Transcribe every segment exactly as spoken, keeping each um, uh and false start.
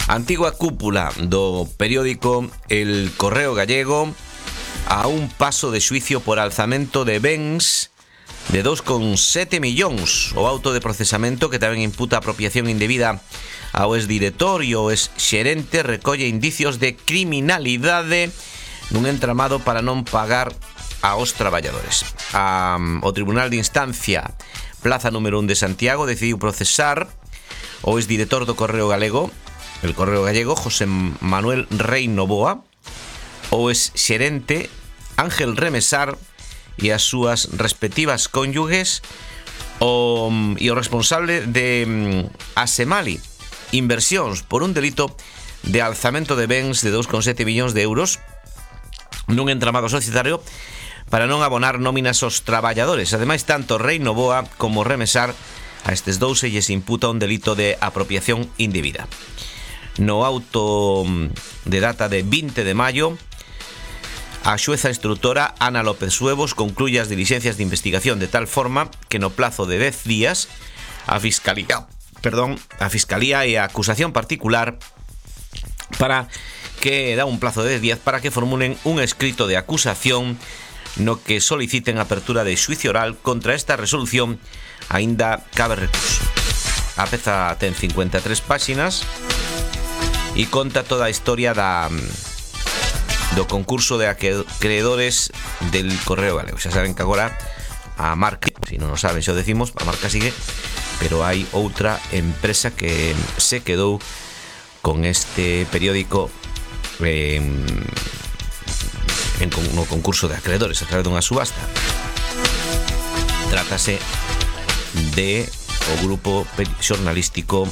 Antigua cúpula do periódico El Correo Gallego a un paso de xuicio por alzamento de bens de dos coma sete millóns. O auto de procesamento, que tamén imputa apropiación indebida ao exdirector e ao exxerente, recolle indicios de criminalidade nun entramado para non pagar aos traballadores. A, o Tribunal de Instancia Plaza número un de Santiago decidiu procesar o exdirector do Correo Galego, el Correo Gallego, José Manuel Rei Novoa, o exxerente Ángel Remesar e as súas respectivas cónyuges, o, e o responsable de um, Asemali Inversións por un delito de alzamento de bens de dos coma sete millóns de euros nun entramado societario para non abonar nóminas aos traballadores. Ademais, tanto Rei Novoa como Remesar, a estes dous se lles imputa un delito de apropiación indebida. No auto de data de vinte de maio, a xueza instructora Ana López Suevos concluye as dilixencias de investigación de tal forma que no plazo de dez días a Fiscalía, perdón, a Fiscalía e a acusación particular para que dá un plazo de dez días para que formulen un escrito de acusación no que soliciten apertura de xuicio oral contra esta resolución. Aínda cabe recurso. A peza ten cincuenta e tres páxinas e conta toda a historia da do concurso de acreedores del Correo Galego. Xa saben que agora a marca, se non o saben, xa o decimos, a marca sigue, pero hai outra empresa que se quedou con este periódico eh, en, no concurso de acreedores a través dunha subasta. Trátase de o grupo xornalístico,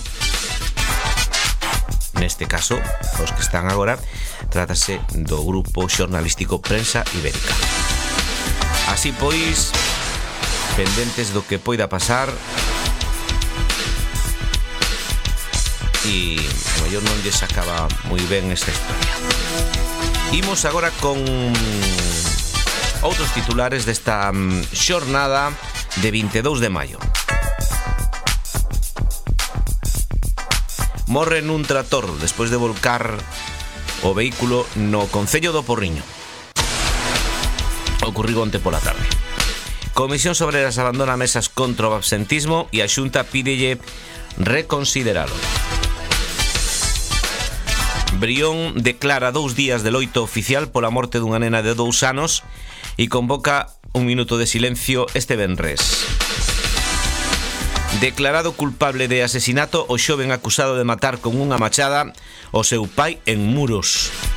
neste caso, os que están agora, trátase do grupo xornalístico Prensa Ibérica. Así pois, pendentes do que poida pasar, e a mellor non lles acaba moi ben esta historia. Imos agora con outros titulares desta xornada de vinte e dous de maio. Morre nun trator despois de volcar o vehículo no concello do Porriño. Ocurriu onte pola tarde. Comisión Obreras abandona mesas contra o absentismo e a Xunta pídelle reconsideralo. Brión declara dous días de loito oficial pola morte dunha nena de dous anos e convoca un minuto de silencio este venres. Declarado culpable de asesinato o xoven acusado de matar con unha machada o seu pai en Muros.